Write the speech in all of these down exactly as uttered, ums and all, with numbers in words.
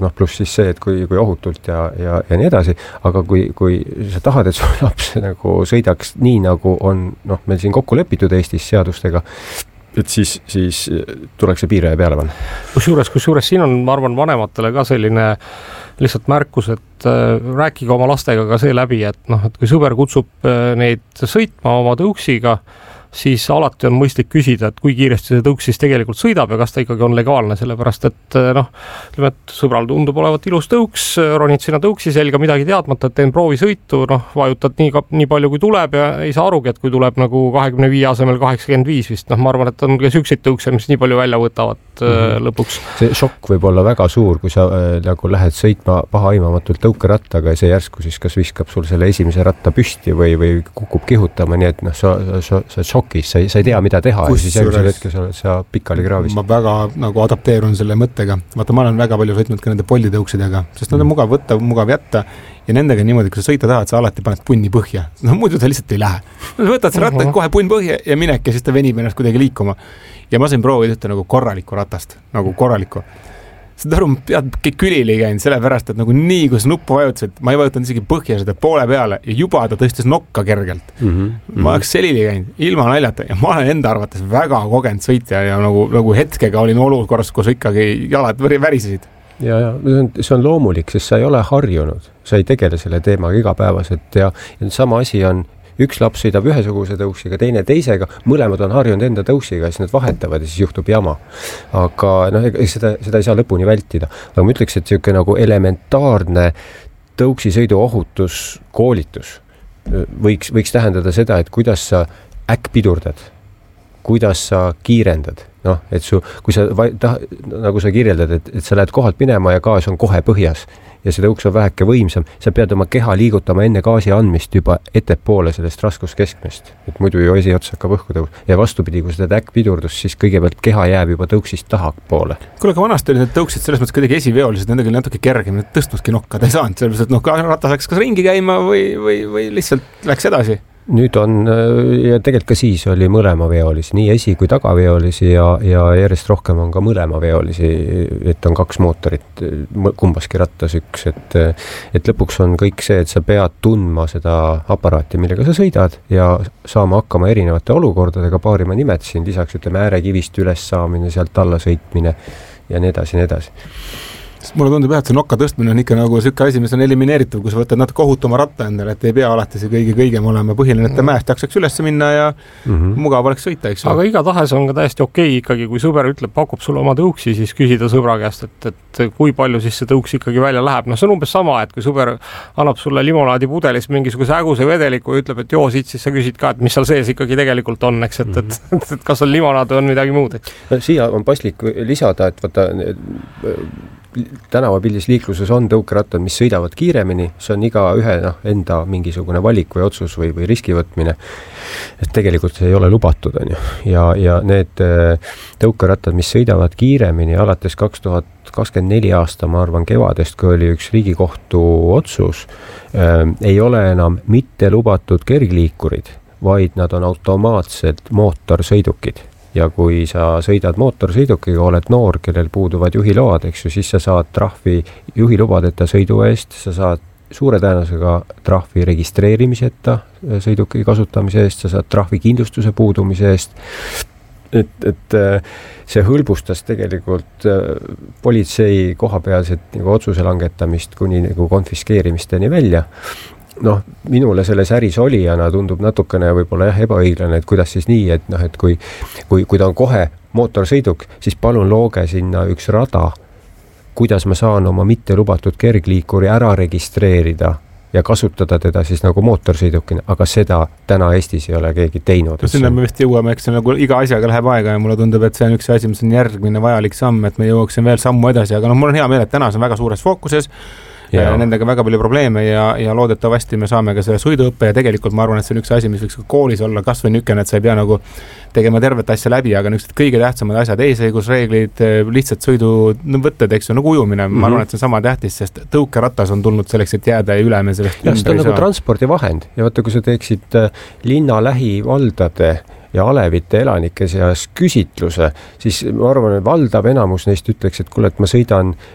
noh, pluss siis see, et kui, kui ohutult ja, ja, ja nii edasi, aga kui, kui sa tahad, et su laps nagu sõidaks nii, nagu on noh, meil siin kokku lepitud Eestis seadustega, et siis, siis tuleks see piiraja peale panna. Kusjuures, kusjuures siin on, ma arvan, vanematele ka selline lihtsalt märkus, et äh, rääkige oma lastega ka see läbi, et noh, et kui sõber kutsub äh, neid sõitma oma tõuksiga, siis alati on mõistlik küsida, et kui kiiresti see tõuks siis tegelikult sõidab ja kas ta ikkagi on legaalne, sellepärast et noh, ütleme, et sõbral tundub olevat ilus tõuks, ronid sinna tõuksi selga midagi teadmata, et teen proovisõitu, noh, vajutad nii, nii palju kui tuleb ja ei saa arugi, et kui tuleb nagu kahekümne viie asemel kaheksakümmend viis vist, noh, ma arvan, et on ka sükseid tõukse, mis nii palju välja võtavad mm-hmm. lõpuks. See šokk võib olla väga suur, kui sa äh, nagu lähed sõitma pahaimamatult tõukerattaga ja see järsku siis kas viskab sul selle esimese ratta püsti või, või kukub kihutama, nii et noh, sa, sa, sa, sa Sa ei, sa ei tea, mida teha ja siis järgmisel hetkel sa oled sa pikali kraavis. Ma väga nagu adapteerun selle mõttega. Vaata, ma olen väga palju sõitnud ka nende pollitõuksidega, sest nad on mugav võtta, mugav jätta ja nendega niimoodi, kui sa sõita tahad, sa alati paned punni põhja. No muidu ta lihtsalt ei lähe. Võtad sa rattad kohe punn põhja ja minek ja siis ta venib ennast kuidagi liikuma. Ja ma sain proovida ühte nagu korralikku ratast, nagu korralikku. Seda aru, pead külili käinud sellepärast, et nagu nii, kui sa nuppu vajutasid, ma ei vajutanud isegi põhja seda poole peale ja juba ta tõstis nokka kergelt. Mm-hmm. Ma oleks selili käinud, ilma naljata ja ma olen enda arvates väga kogenud sõitja ja nagu, nagu hetkega olin olukorras, kus ikkagi jalad värisesid. Ja, ja see on loomulik, sest sa ei ole harjunud, sa ei tegele selle teemaga igapäevaselt ja, ja sama asi on üks laps sõidab ühesuguse tõuksiga, teine teisega, mõlemad on harjunud enda tõuksiga ja siis nad vahetavad ja siis juhtub jama. Aga noh, seda, seda ei saa lõpuni vältida. Aga ma ütleks, et selline nagu elementaarne tõuksisõidu ohutuskoolitus võiks, võiks tähendada seda, et kuidas sa äkkpidurdad, kuidas sa kiirendad. Noh, et su, kui sa, ta, nagu sa kirjeldad, et, et sa lähed kohalt minema ja gaas on kohe põhjas ja see tõuks on väheke võimsam, sa pead oma keha liigutama enne gaasi andmist juba ettepoole sellest raskuskeskmest, et muidu ju esiots hakkab õhku tõus. Ja vastupidi, kui seda äkkpidurdust, siis kõigepealt keha jääb juba tõuksist tahapoole. Kuule, aga vanasti oli need tõuksid selles mõttes kuidagi esiveolised, nendega oli natuke kergem, need tõstnudki nokka, ta ei saanud, sellepärast, et noh, ratas läks kas ringi käima või, või, või lihtsalt läks edasi. Nüüd on, ja tegelikult ka siis oli mõlema veolisi, nii esi- kui tagaveolisi ja, ja järjest rohkem on ka mõlema veolisi, et on kaks mootorit, kumbaski rattas üks, et, et lõpuks on kõik see, et sa pead tundma seda aparaati, millega sa sõidad ja saama hakkama erinevate olukordadega, paari ma nimetasin, lisaks ütleme äärekivist üles saamine, sealt alla sõitmine ja nii edasi, nii edasi. Mulle tundub jah, et see nokka tõstmine on ikka nagu selline asi, mis on elimineeritud, kui sa võtad natuke ohutuma ratta endale, et ei pea alati see kõige kõigem olema põhiline, et ta mäest jaksaks üles minna ja mm-hmm. mugav oleks sõita, eks. Aga iga tahes on ka täiesti okei ikkagi, kui sõber ütleb, pakub sulle oma tõuksi, siis küsida sõbra käest, et, et kui palju siis see tõuks ikkagi välja läheb. No see on umbes sama, et kui sõber annab sulle limonaadi pudelis mingisuguse äguse vedeliku ja ütleb, et joo siit, siis sa küsid ka, et mis seal sees ikkagi tegelikult on, eks, et, et, et, et kas on limonaad või on midagi muud. No, siia on paslik lisada, et võtta tänavapildis liikluses on tõukerattad, mis sõidavad kiiremini, see on iga ühe no, enda mingisugune valik või otsus või, või riskivõtmine, et tegelikult see ei ole lubatud, on ju. Ja, ja need tõukerattad, mis sõidavad kiiremini alates kaks tuhat kakskümmend neli aasta, ma arvan kevadest, kui oli üks Riigikohtu otsus, äh, ei ole enam mitte lubatud kergliikurid, vaid nad on automaatsed mootorsõidukid. Ja kui sa sõidad mootorsõidukiga, oled noor, kellel puuduvad juhiload, eks ju, siis sa saad trahvi juhilubadeta sõidu eest, sa saad suure tõenäosusega trahvi registreerimiseta sõiduki kasutamise eest, sa saad trahvi kindlustuse puudumise eest. Et, et see hõlbustas tegelikult politsei kohapealset nagu otsuse langetamist kuni nagu konfiskeerimisteni välja. Noh, minule selles äris olijana tundub natukene võib-olla jah, ebaõiglane, et kuidas siis nii, et noh, et kui, kui, kui ta on kohe mootorsõiduk, siis palun looge sinna üks rada, kuidas ma saan oma mitte lubatud kergliikuri ära registreerida ja kasutada teda siis nagu mootorsõidukina, aga seda täna Eestis ei ole keegi teinud. No, sinna me vist jõuame, eks nagu iga asjaga läheb aega ja mulle tundub, et see on üks asi, mis on järgmine vajalik samm, et me jõuaksin veel sammu edasi, aga noh, mul on hea meel, et täna see on väga suures fookuses, ja nendega väga palju probleeme ja, ja loodetavasti me saame ka selle sõiduõppe ja tegelikult ma arvan, et see on üks asi, mis võiks ka koolis olla kas või nükene, et sa ei pea nagu tegema tervet asja läbi, aga niisugused kõige tähtsamad asjad, eesõigusreeglid, lihtsalt sõiduvõtted, eks ju, nagu ujumine, mm-hmm. ma arvan, et see on sama tähtis, sest tõukeratas on tulnud selleks, et jääda ja üle me sellest ja see on nagu transpordivahend ja vaata, kui sa teeksid linna lähivaldade ja alevite elanike seas küsitluse, siis ma arvan, et valdav enamus neist ütleks, et kuule, et ma sõidan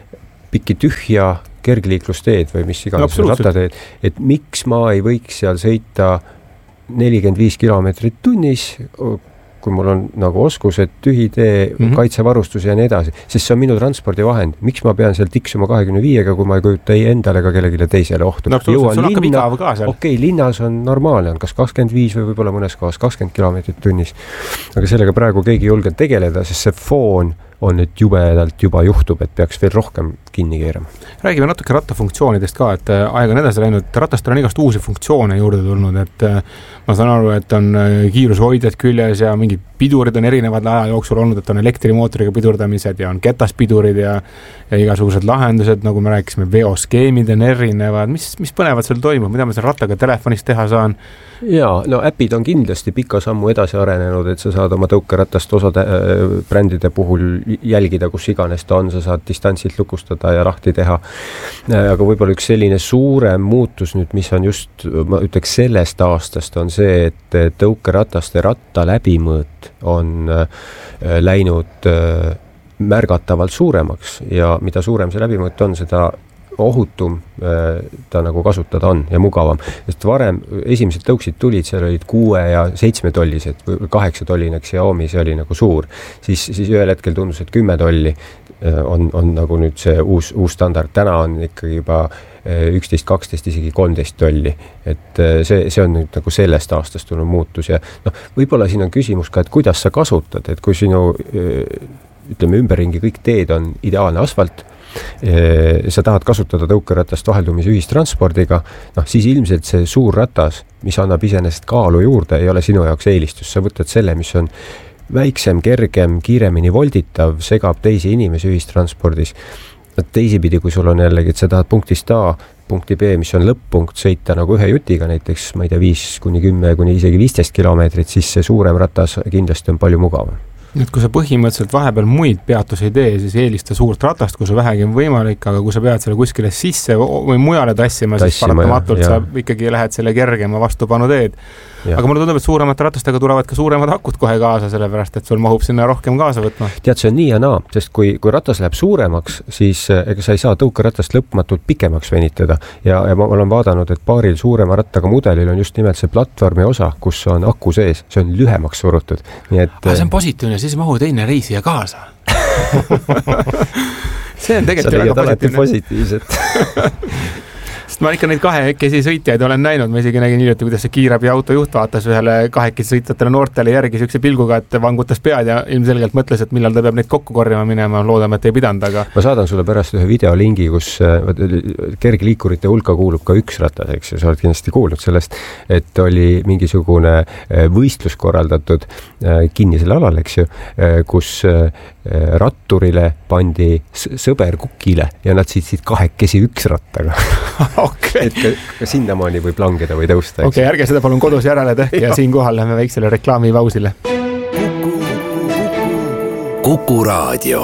pikki tühja kergliiklusteed või mis iganes no, rattateed, et miks ma ei võiks seal sõita nelikümmend viis kilomeetrit tunnis, kui mul on nagu oskused, tühi tee, mm-hmm. kaitsevarustus ja nii edasi, sest see on minu transpordivahend. Miks ma pean seal tiksuma kahekümne viiega, kui ma ei kujuta ei endale ega kellegile teisele ohtu? No, jõuan linna, okei, okay, linnas on normaalne, on kas kakskümmend viis või võib-olla mõnes kohas kakskümmend kilomeetrit tunnis. Aga sellega praegu keegi julge tegeleda, sest see foon on nüüd jubedalt juba juhtub, et peaks veel rohkem kinni keerama. Räägime natuke rattafunktsioonidest ka, et aeg on edasi läinud, rattastel on igast uusi funktsioone juurde tulnud, et ma saan aru, et on kiirushoidjad küljes ja mingid pidurid on erinevad aja jooksul olnud, et on elektrimootoriga pidurdamised ja on ketaspidurid ja, ja igasugused lahendused, nagu me rääkisime, veoskeemid on erinevad, mis, mis põnevad seal toimub, mida ma seal rattaga telefonis teha saan? Jaa, no äpid on kindlasti pika sammu edasi arenenud, et sa saad oma tõukeratast osa brändide puhul jälgida, kus iganes ta on, sa saad distantsilt lukustada ja lahti teha. Aga võib-olla üks selline suurem muutus nüüd, mis on just, ma ütleks sellest aastast, on see, et tõukerataste ratta läbimõõt on läinud märgatavalt suuremaks ja mida suurem see läbimõõt on, seda ohutum ta nagu kasutada on ja mugavam. Sest varem esimesed tõuksid tulid, seal olid kuue ja seitsme tollised või kaheksa tolline Xiaomi, see oli nagu suur. Siis, siis ühel hetkel tundus, et kümme tolli on, on nagu nüüd see uus, uus standard. Täna on ikkagi juba üksteist, kaksteist, isegi kolmteist tolli. Et see, see on nüüd nagu sellest aastast tulnud muutus ja noh, võib-olla siin on küsimus ka, et kuidas sa kasutad, et kui sinu ütleme ümberringi kõik teed on ideaalne asfalt, sa tahad kasutada tõukeratast vaheldumise ühistranspordiga, noh siis ilmselt see suur ratas, mis annab iseenesest kaalu juurde, ei ole sinu jaoks eelistus. Sa võtad selle, mis on väiksem, kergem, kiiremini volditav, segab teisi inimesi ühistranspordis. Teisipidi, kui sul on jällegi, et sa tahad punktist A, punkti B, mis on lõpp-punkt, sõita nagu ühe jutiga, näiteks ma ei tea, viis kuni kümme kuni isegi viisteist kilomeetrit, siis see suurem ratas kindlasti on palju mugavam. Nüüd, kui sa põhimõtteliselt vahepeal muid peatusi ei tee, siis eelista suurt ratast, kui see vähegi on võimalik, aga kui sa pead selle kuskile sisse või mujale tassima, tassima siis paratamatult ja, sa ikkagi lähed selle kergema vastupanu teed. Ja. Aga mulle tundub, et suuremate ratastega tulevad ka suuremad akud kohe kaasa, sellepärast, et sul mahub sinna rohkem kaasa võtma. Tead, see on nii ja naa, sest kui, kui ratas läheb suuremaks, siis ega sa ei saa tõukeratast lõpmatult pikemaks venitada. Ja, ja ma olen vaadanud, et paaril suurema rattaga mudelil on just nimelt see platvormi osa, kus on aku sees, see on lühemaks surutud. Nii et, ah, see on positiivne, siis mahu teine reisija kaasa. see on tegelikult väga positiivne. Sest ma ikka neid kahekesi sõitjaid olen näinud, ma isegi nägin hiljuti, kuidas see kiirabi auto juht vaatas ühele kahekesi sõitvatele noortele järgi sükse pilguga, et vangutas pead ja ilmselgelt mõtles, et millal ta peab neid kokku korjama minema, loodame, et ei pidanud, aga ma saadan sulle pärast ühe videolingi, kus kergliikurite hulka kuulub ka üks ratas, eks ja sa oled kindlasti kuulnud sellest, et oli mingisugune võistlus korraldatud kinnisel alal, eks ju, kus ratturile pandi sõber kukile ja nad sõitsid kahekesi üks rattaga. Okay. Et ka, ka sinnamaani võib langeda või tõusta. Okei, okay, ärge seda palun kodus järele tehke ja siin kohal lähme väiksele reklaamipausile. Kuku, Kuku Raadio.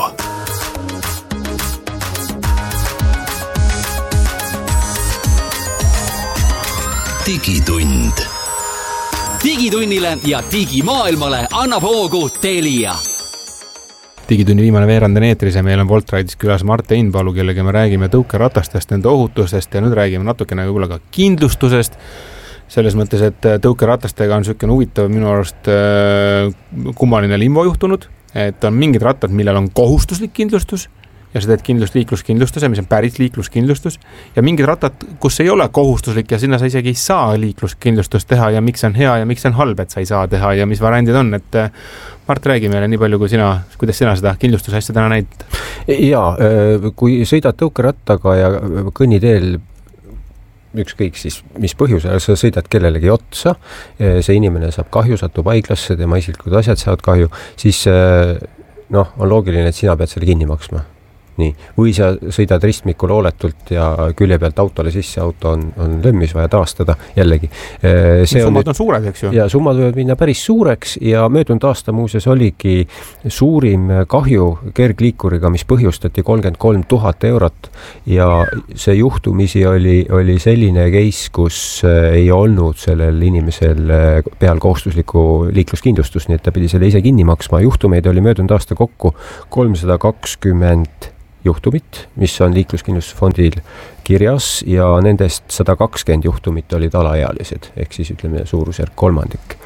Digitund. Digitunnile ja digimaailmale annab hoogu Telia. Digitunni viimane veerand on eetris ja meil on Voltride'is külas Mart Einpalu, kellega me räägime tõukeratastest, nende ohutustest ja nüüd räägime natukene võib-olla ka kindlustusest. Selles mõttes, et tõukeratastega on selline huvitav minu arust kummaline limbo juhtunud, et on mingid rattad, millel on kohustuslik kindlustus ja sa teed kindlust liikluskindlustuse, mis on päris liikluskindlustus ja mingid rattad, kus ei ole kohustuslik ja sinna sa isegi ei saa liikluskindlustust teha ja miks on hea ja miks on halb, et sa ei saa teha ja mis variandid on, et Mart, räägi meile nii palju, kui sina, kuidas sina seda kindlustuse asja täna näid? Jaa, kui sõidad tõukerattaga ja kõnniteel ükskõik siis, mis põhjusel sa sõidad kellelegi otsa, see inimene saab kahju, satub haiglasse, tema isiklikud asjad saavad kahju, siis noh, on loogiline, et sina pead selle kinni maksma. Nii. Või sa sõidad ristmikul hooletult ja külje pealt autole sisse, auto on, on lömmis vaja taastada jällegi. See summad on, on suured, eks ju? Ja summad võivad minna päris suureks ja möödunud aasta muuses oligi suurim kahju kergliikuriga, mis põhjustati kolmkümmend kolm tuhat eurot ja see juhtumisi oli, oli selline case, kus ei olnud sellel inimesel peal kohustusliku liikluskindlustus, nii et ta pidi selle ise kinni maksma. Juhtumeid oli möödunud aasta kokku kolmsada kakskümmend juhtumit, mis on liikluskindlustusfondil kirjas ja nendest sada kakskümmend juhtumit olid alaealised, ehk siis ütleme suurusjärk kolmandik.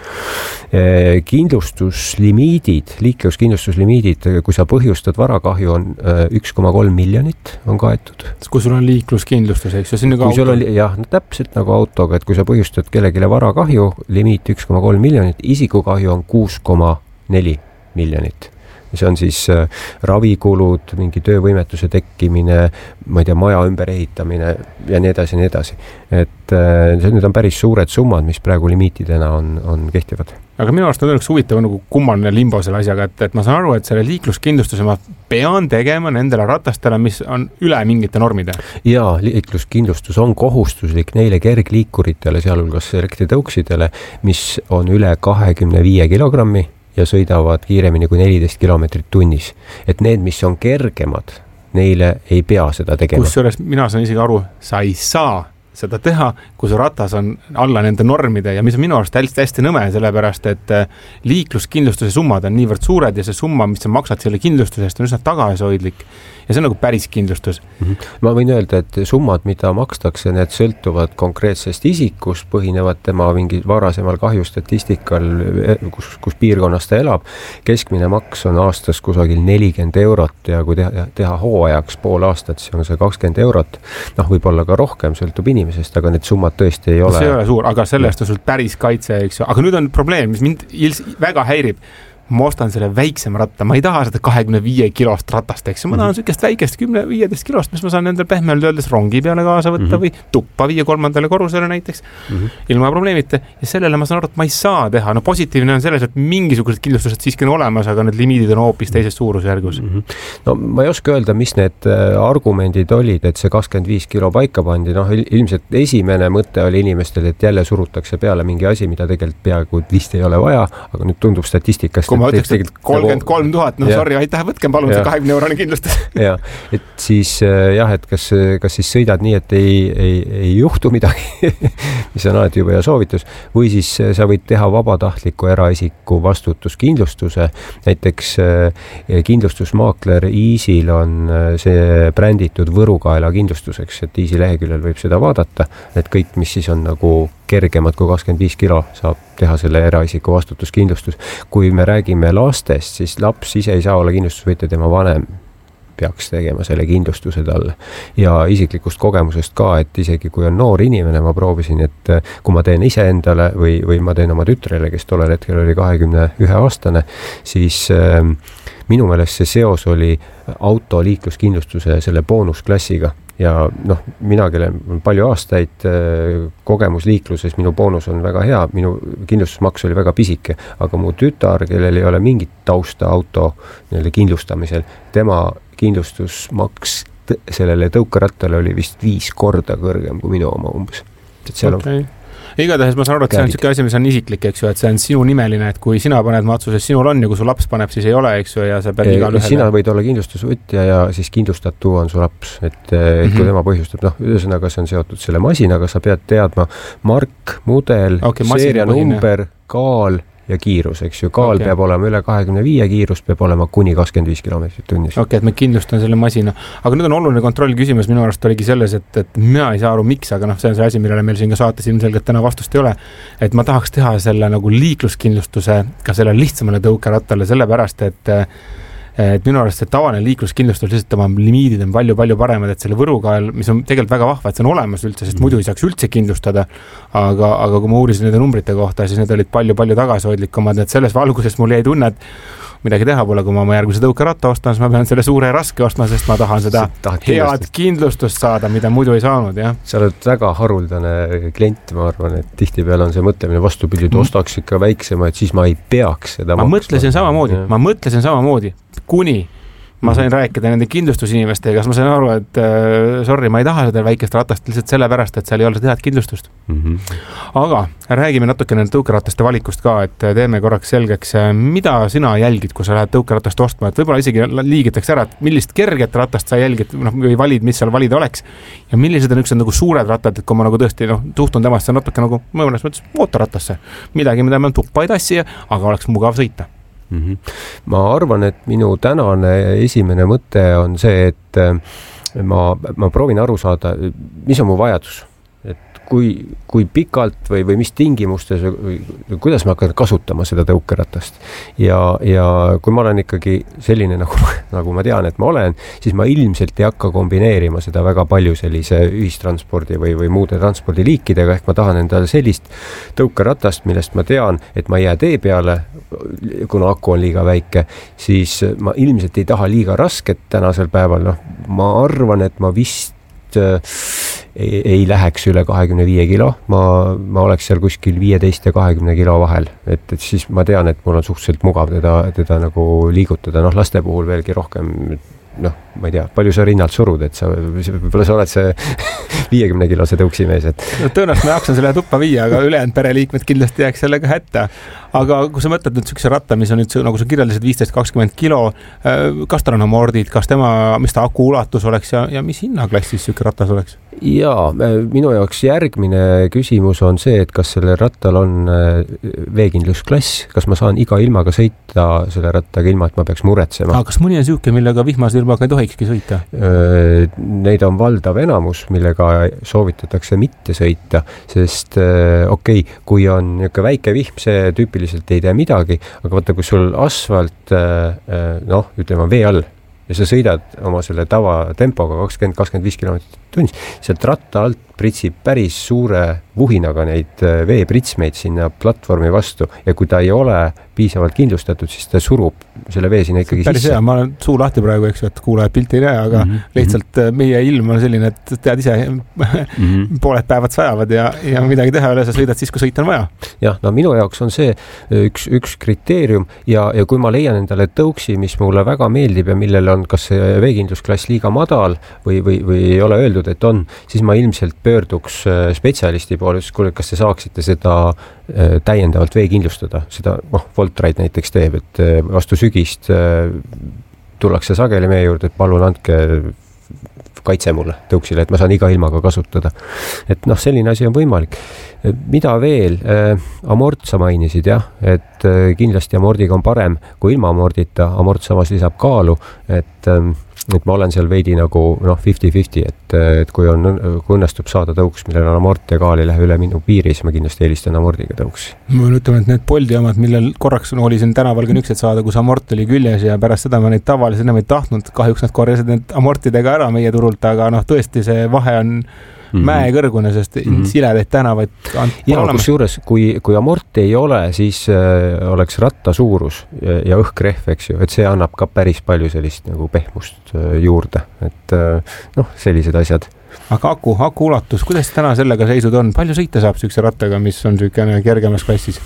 Kindlustuslimiidid, liikluskindlustuslimiidid, kui sa põhjustad varakahju, on üks koma kolm miljonit on kaetud. Kui sul on liikluskindlustus, eks see on nagu auto? On, jah, no täpselt nagu autoga, et kui sa põhjustad kellegile varakahju, limiit üks koma kolm miljonit, isikukahju on kuus koma neli miljonit. See on siis äh, ravikulud, mingi töövõimetuse tekkimine, ma ei tea, maja ümber ehitamine ja nii edasi ja nii edasi. Et äh, need on päris suured summad, mis praegu limiitidena on, on kehtivad. Aga minu arust on üks huvitav nagu kummaline limbo selle asjaga, et, et ma saan aru, et selle liikluskindlustuse ma pean tegema nendele ratastele, mis on üle mingite normide. Jaa, liikluskindlustus on kohustuslik neile kergliikuritele, sealhulgas elektritõuksidele, mis on üle kahekümne viie kilogrammi ja sõidavad kiiremini kui neliteist kilomeetrit tunnis. Et need, mis on kergemad, neile ei pea seda tegema. Kusjuures mina saan isegi aru, sa ei saa seda teha, kui su ratas on alla nende normide ja mis on minu arust hästi, hästi nõme, sellepärast, et liikluskindlustuse summad on niivõrd suured ja see summa, mis sa maksad selle kindlustusest, on üsna tagasihoidlik ja see on nagu päris kindlustus. Mm-hmm. Ma võin öelda, et summad, mida makstakse, need sõltuvad konkreetsest isikust, põhinevad tema mingi varasemal kahjustatistikal, kus, kus piirkonnas ta elab. Keskmine maks on aastas kusagil nelikümmend eurot ja kui teha, teha hooajaks pool aastat, siis on see kakskümmend eurot. Noh, võib-olla ka rohkem, sõltub inimesest, aga need summad tõesti ei ole. See ei ole suur, aga sellest on sul päris kaitse, eks ju. Aga nüüd on probleem, mis mind väga häirib. Ma ostan selle väiksema ratta, ma ei taha seda kahekümne viie kilost ratast, eks ma tahan sükest väikest kümme viieteist kilost, mis ma saan endale pehmelt öeldes rongi peale kaasa võtta mm-hmm. või tuppa viie kolmandale korrusele näiteks mm-hmm. ilma probleemita ja sellele ma saan aru, et ma ei saa teha. No positiivne on selles, et mingisugused kindlustused siiski on olemas, aga need limiidid on hoopis teises suurusjärgus. Mm-hmm. No ma ei oska öelda, mis need argumendid olid, et see kakskümmend viis kilo paika pandi. Noh, ilmselt esimene mõte oli inimestel, et jälle surutakse peale mingi asi, mida tegelikult peaaegu vist ei ole vaja, aga nüüd tundub statistikast ma ütleks, et kolmkümmend kolm tuhat, no ja. sorry, aitäh, võtkem palun ja. see kahekümne eurone kindlustus. ja, et siis jah, et kas, kas siis sõidad nii, et ei, ei, ei juhtu midagi, mis on alati juba ja soovitus, või siis sa võid teha vabatahtliku eraisiku vastutuskindlustuse. Näiteks kindlustusmaakler Easyl on see bränditud Võrukaela kindlustuseks, et Easy leheküljel võib seda vaadata, et kõik, mis siis on nagu kergemad kui kakskümmend viis kilo, saab teha selle eraisiku vastutuskindlustus. Kui me räägime lastest, siis laps ise ei saa olla kindlustusvõitja, tema vanem peaks tegema selle kindlustuse talle. Ja isiklikust kogemusest ka, et isegi kui on noor inimene, ma proovisin, et kui ma teen ise endale või, või ma teen oma tütrele, kes tollel hetkel oli kahekümne ühe aastane, siis äh, minu meelest see seos oli auto liikluskindlustuse selle boonusklassiga. Ja noh, mina, kellel on palju aastaid kogemus liikluses, minu boonus on väga hea, minu kindlustusmaks oli väga pisike, aga mu tütar, kellel ei ole mingit tausta auto kindlustamisel, tema kindlustusmaks sellele tõukarattale oli vist viis korda kõrgem kui minu oma umbes. Et seal okay. on igatahes ma saan aru, et see on niisugune asi, mis on isiklik, eks ju, et see on sinu nimeline, et kui sina paned matsuses, sinul on ja kui su laps paneb, siis ei ole, eks ju, ja sa pead igal ühele. Sina võid olla kindlustusvõtja ja siis kindlustatu on su laps, et, et mm-hmm. kui tema põhjustab, noh, ühesõnaga see on seotud selle masinaga, sa pead teadma mark, mudel, okay, seeria number, kaal ja kiirus, eks ju, kaal okay. peab olema üle kahekümne viie, kiirus peab olema kuni kakskümmend viis kilomeetrit tunnis. Okei, okay, et ma kindlustan selle masina. Aga nüüd on oluline kontroll küsimus minu arust oligi selles, et, et mina ei saa aru miks, aga noh, see on see asi, millele meil siin ka saates ilmselgelt täna vastust ei ole. Et ma tahaks teha selle nagu liikluskindlustuse ka selle lihtsamale tõukerattale, sellepärast, et et minu arust see tavaline liikluskindlustus lihtsalt oma limiidid on palju-palju paremad, et selle Võrukael, mis on tegelikult väga vahva, et see on olemas üldse, sest muidu ei saaks üldse kindlustada, aga, aga kui ma uurisin nende numbrite kohta, siis need olid palju-palju tagasihoidlikumad, et selles valguses mul jäi tunne, et midagi teha pole, kui ma oma järgmise tõukeratta ostan, siis ma pean selle suure ja raske ostma, sest ma tahan seda head kindlustust saada, mida muidu ei saanud, jah. Sa oled väga haruldane klient, ma arvan, et tihtipeale on see mõtlemine vastupidi, et ostaks ikka väiksema, et siis ma ei peaks seda ma maksma. Mõtlesin samamoodi, ma mõtlesin samamoodi, kuni ma sain rääkida nende kindlustusinimestega, kas ma sain aru, et äh, sorry, ma ei taha seda väikest ratast lihtsalt sellepärast, et seal ei ole seda head kindlustust. Mm-hmm. Aga räägime natuke nende tõukerataste valikust ka, et teeme korraks selgeks, mida sina jälgid, kui sa lähed tõukeratast ostma, et võib-olla isegi liigitakse ära, et millist kerget ratast sa jälgid noh, või valid, mis seal valida oleks ja millised on üks nagu suured rattad, et kui ma nagu tõesti noh, suhtun temasse natuke nagu mõnes mõttes mootorratasse, midagi, mida ma tuppa ei tassi, aga oleks mugav sõita. Mm-hmm. Ma arvan, et minu tänane esimene mõte on see, et ma, ma proovin aru saada, mis on mu vajadus. Kui, kui pikalt või, või mis tingimustes või kuidas ma hakkan kasutama seda tõukeratast. Ja, ja kui ma olen ikkagi selline, nagu, nagu ma tean, et ma olen, siis ma ilmselt ei hakka kombineerima seda väga palju sellise ühistranspordi või, või muude transpordiliikidega, ehk ma tahan endale sellist tõukeratast, millest ma tean, et ma ei jää tee peale, kuna aku on liiga väike, siis ma ilmselt ei taha liiga rasket tänasel päeval. No, ma arvan, et ma vist ei, ei läheks üle kahekümne viie kilo, ma, ma oleks seal kuskil viieteist ja kahekümne kilo vahel, et, et siis ma tean, et mul on suhteliselt mugav teda, teda nagu liigutada, noh laste puhul veelgi rohkem, noh, ma ei tea, palju sa rinnalt surud, et sa, võib-olla sa oled see viiekümne kilose tõuksimees, et no, tõenäoliselt ma jaksan selle tuppa viia, aga ülejäänud pereliikmed kindlasti jääks sellega hätta. Aga kui sa mõtled nüüd sükse ratta, mis on nüüd, nagu sa kirjeldasid, viisteist kakskümmend kilo, kas tal on amordid, kas tema, mis ta aku ulatus oleks ja, ja mis hinnaklassis süke ratas oleks? Jaa, minu jaoks järgmine küsimus on see, et kas sellel rattal on veekindlusklass, kas ma saan iga ilmaga sõita selle rattaga ilma, et ma peaks muretsema. Aga kas mõni on süüke, millega vihmasirmaga ei tohikski sõita? Neid on valdav enamus, millega soovitatakse mitte sõita, sest okei, okay, kui on niisugune väike vihm, see tüüpiliselt ei tee midagi, aga vaata, kui sul asfalt, noh, ütleme vee all, ja sa sõidad oma selle tava tempoga kakskümmend kakskümmend viis kilomeetrit tunnis, sealt ratta alt pritsib päris suure vuhinaga neid veepritsmeid sinna platvormi vastu ja kui ta ei ole piisavalt kindlustatud, siis ta surub selle vee sinna ikkagi päris sisse. Hea, ma olen suu lahti praegu, eks, et kuulajad pilti ei näe, aga mm-hmm. lihtsalt meie ilm on selline, et tead ise mm-hmm. pooled päevad sajavad ja, ja midagi teha üle, sa sõidad siis, kui sõita on vaja. Jah, no minu jaoks on see üks, üks kriteerium ja, ja kui ma leian endale tõuksi, mis mulle väga meeldib ja millel on kas see veekindlusklass liiga madal või, või, või ei ole öeldud, et on, siis ma ilmselt pöörduks spetsialisti poole, kuule, kas te saaksite seda täiendavalt veekindlustada, seda, noh, Voltride näiteks teeb, et vastu sügist tullakse sageli meie juurde, et palun andke kaitse mulle tõuksile, et ma saan iga ilmaga kasutada. Et noh, selline asi on võimalik. Mida veel? Amort sa mainisid, jah, et kindlasti amordiga on parem kui ilma amordita, amort samas lisab kaalu, et et ma olen seal veidi nagu noh, viiskümmend viiskümmend, et, et kui on, kui õnnestub saada tõuks, millel on amort ja kaal ei lähe üle minu piiri, siis ma kindlasti eelistan amordiga tõuksi. Ma võin ütlema, et need Bolti omad, millel korraks no, oli siin tänaval ka nüksed saada, kus amort oli küljes ja pärast seda ma neid tavaliselt enam ei tahtnud, kahjuks nad korjasid need amortidega ära meie turult, aga noh, tõesti see vahe on Mm-hmm. mäekõrgune, sest mm-hmm. siledaid tänavaid ja kus juures, kui, kui amorti ei ole, siis äh, oleks ratta suurus ja, ja õhkrehv, eks ju, et see annab ka päris palju sellist nagu pehmust äh, juurde, et äh, noh, sellised asjad. Aga aku, aku ulatus, kuidas täna sellega seisud on? Palju sõita saab sükse rattaga, mis on sükene kergemas klassis?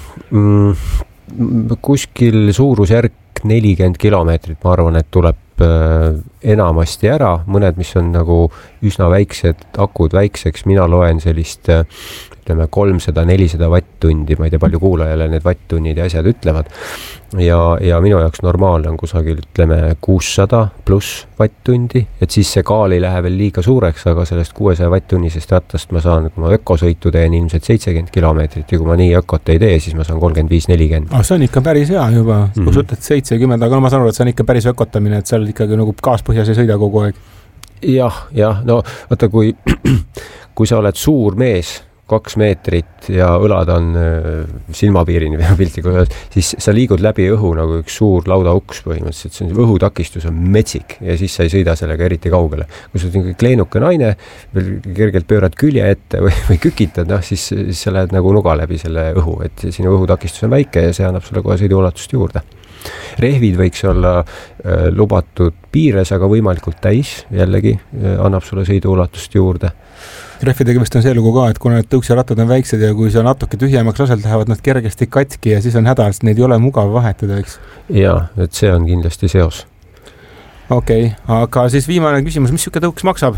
Mm, kuskil suurusjärk nelikümmend kilomeetrit, ma arvan, et tuleb enamasti ära, mõned, mis on nagu üsna väiksed akud väikseks, mina loen sellist ütleme kolmsada nelisada vatt-tundi, ma ei tea, palju kuulajale need vatt-tunnid ja asjad ütlevad ja, ja minu jaoks normaalne on kusagil ütleme kuussada pluss vatt-tundi, et siis see kaal ei lähe veel liiga suureks, aga sellest kuuesaja vatt-tunnisest rattast ma saan, kui ma ökosõitu teen ilmselt seitsekümmend kilomeetrit ja kui ma nii ökot ei tee, siis ma saan kolmkümmend viis nelikümmend. Ah, see on ikka päris hea juba, kui mm-hmm. sutled seitsekümmend, aga no ma saan aru, et see on ikka päris ökotamine, et seal ikkagi nagu gaaspõhjas ei sõida kogu aeg. Jah, jah, no vaata, kui, kui sa oled suur mees, kaks meetrit ja õlad on silmapiirini või piltiga, siis sa liigud läbi õhu nagu üks suur laudauks põhimõtteliselt, see on, õhutakistus on metsik ja siis sa ei sõida sellega eriti kaugele. Kui sa oled kleenuke naine, veel kergelt pöörad külje ette või, või kükitad, noh, siis, siis sa lähed nagu nuga läbi selle õhu, et sinu õhutakistus on väike ja see annab sulle kohe sõiduulatust juurde. Rehvid võiks olla äh, lubatud piires, aga võimalikult täis, jällegi äh, annab sulle sõiduulatust juurde. Rehvidega vist on see lugu ka, et kuna need tõuksirattad on väiksed ja kui see natuke tühjemaks laselt lähevad nad kergesti katki ja siis on häda, sest neid ei ole mugav vahetada, eks? Jaa, et see on kindlasti seos. Okei, okay, aga siis viimane küsimus, mis siuke tõuks maksab?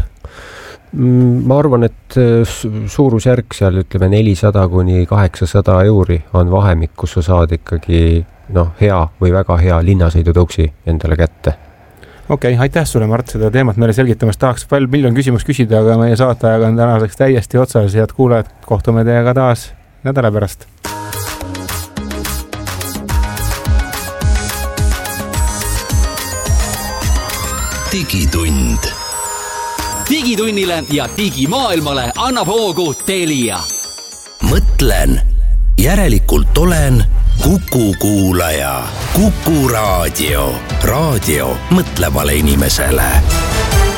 Ma arvan, et suurusjärk seal ütleme nelisada kuni kaheksasada euri on vahemik, kus sa saad ikkagi noh, hea või väga hea linnasõidutõuksi endale kätte. Okei, okay, aitäh sulle, Mart, seda teemat meile selgitamast. Tahaks palju miljon küsimus küsida, aga meie saatajaga on tänaseks täiesti otsas. Head kuulajad, kohtume teiega taas nädala pärast. digitund. digitunnile ja digimaailmale annab hoogu Telia. Mõtlen, järelikult olen Kuku kuulaja. Kuku raadio. Raadio mõtlevale inimesele.